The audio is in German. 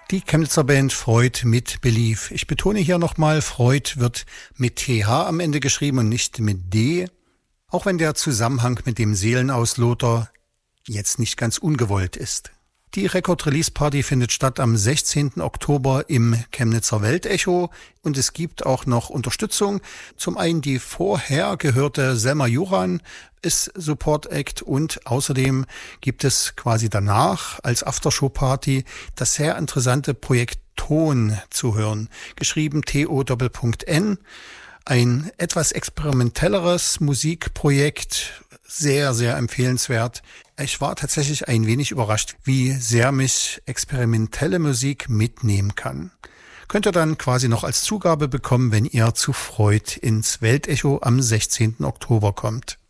Die Chemnitzer Band Freud mit Belief. Ich betone hier nochmal, Freud wird mit TH am Ende geschrieben und nicht mit D, auch wenn der Zusammenhang mit dem Seelenausloter jetzt nicht ganz ungewollt ist. Die Record-Release-Party findet statt am 16. Oktober im Chemnitzer Weltecho und es gibt auch noch Unterstützung. Zum einen die vorher gehörte Selma Juran ist Support-Act und außerdem gibt es quasi danach als Aftershow-Party das sehr interessante Projekt Ton zu hören, geschrieben TO-N, ein etwas experimentelleres Musikprojekt, sehr, sehr empfehlenswert. Ich war tatsächlich ein wenig überrascht, wie sehr mich experimentelle Musik mitnehmen kann. Könnt ihr dann quasi noch als Zugabe bekommen, wenn ihr zu Freud ins Weltecho am 16. Oktober kommt.